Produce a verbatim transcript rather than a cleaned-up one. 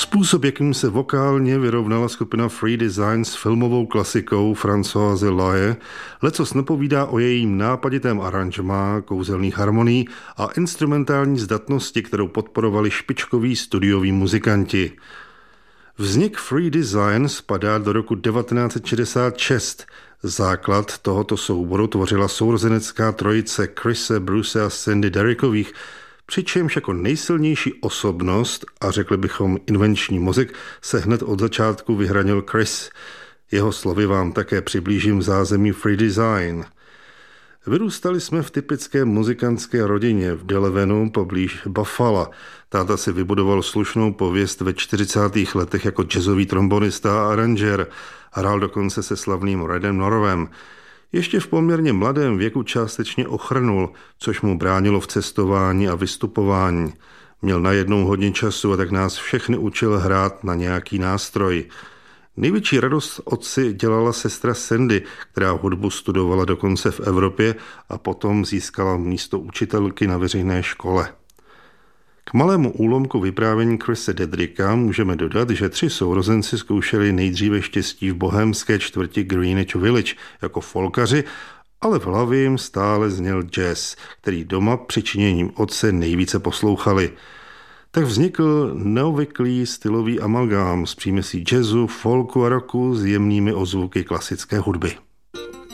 Způsob, jakým se vokálně vyrovnala skupina Free Design s filmovou klasikou Françoise Laye, lecos napovídá o jejím nápaditém aranžmá, kouzelných harmonií a instrumentální zdatnosti, kterou podporovali špičkoví studioví muzikanti. Vznik Free Design spadá do roku devatenáct set šedesát šest. Základ tohoto souboru tvořila sourozenecká trojice Chrise, Bruce a Sandy Derrickových, přičemž jako nejsilnější osobnost a řekli bychom invenční mozek se hned od začátku vyhranil Chris. Jeho slovy vám také přiblížím v zázemí Free Design. Vyrůstali jsme v typické muzikantské rodině v Delevenu poblíž Buffalo. Táta si vybudoval slušnou pověst ve čtyřicátých letech jako jazzový trombonista a aranžér. Hrál dokonce se slavným Redem Norvem. Ještě v poměrně mladém věku částečně ochrnul, což mu bránilo v cestování a vystupování. Měl najednou hodně času a tak nás všechny učil hrát na nějaký nástroj. Největší radost otci dělala sestra Sandy, která hudbu studovala dokonce v Evropě a potom získala místo učitelky na veřejné škole. K malému úlomku vyprávění Chrise Dedricka můžeme dodat, že tři sourozenci zkoušeli nejdříve štěstí v bohémské čtvrti Greenwich Village jako folkaři, ale v hlavě jim stále zněl jazz, který doma přičiněním otce nejvíce poslouchali. Tak vznikl neobvyklý stylový amalgám s příměsí jazzu, folku a rocku s jemnými ozvuky klasické hudby.